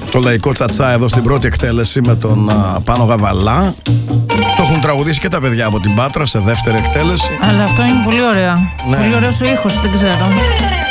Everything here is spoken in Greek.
το λαϊκό τσατσά εδώ στην πρώτη εκτέλεση με τον Πάνο Γαβαλά. Το έχουν τραγουδήσει και τα παιδιά από την Πάτρα σε δεύτερη εκτέλεση. Αλλά αυτό είναι πολύ ωραία. Ναι. Πολύ ωραίος ο ήχος, δεν ξέρω.